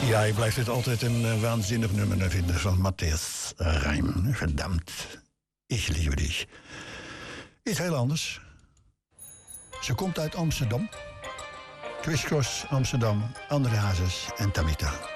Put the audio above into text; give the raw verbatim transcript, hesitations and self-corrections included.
Ja, je blijft het altijd een uh, waanzinnig nummer vinden van Matthias Reim. Verdammt, ik liebe dich. Iets heel anders. Ze komt uit Amsterdam. Crisscross Amsterdam, André Hazes en Tamita.